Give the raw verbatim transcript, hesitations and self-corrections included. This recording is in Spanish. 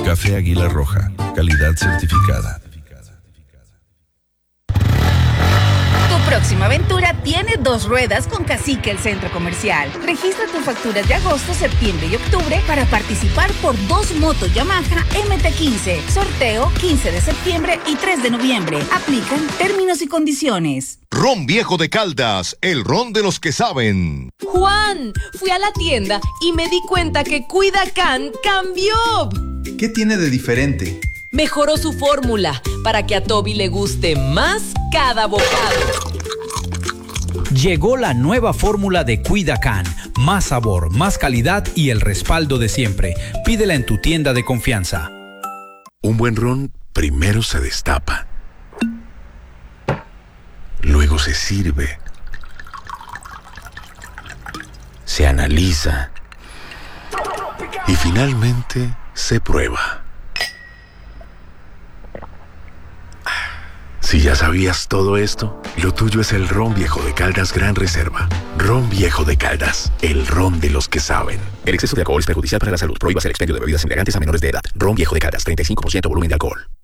Café Águila Roja, calidad certificada. Tu próxima aventura tiene dos ruedas con Cacique, el centro comercial. Registra tus facturas de agosto, septiembre y octubre para participar por dos motos Yamaha M T quince. Sorteo quince de septiembre y tres de noviembre. Aplican términos y condiciones. Ron Viejo de Caldas, el ron de los que saben. Juan, fui a la tienda y me di cuenta que Cuidacán cambió. ¿Qué tiene de diferente? Mejoró su fórmula para que a Toby le guste más cada bocado. Llegó la nueva fórmula de Cuidacán. Más sabor, más calidad y el respaldo de siempre. Pídela en tu tienda de confianza. Un buen ron primero se destapa. Luego se sirve. Se analiza. Y finalmente se prueba. Si ya sabías todo esto, lo tuyo es el Ron Viejo de Caldas Gran Reserva. Ron Viejo de Caldas, el ron de los que saben. El exceso de alcohol es perjudicial para la salud. Prohíbas el expendio de bebidas embriagantes a menores de edad. Ron Viejo de Caldas, treinta y cinco por ciento volumen de alcohol.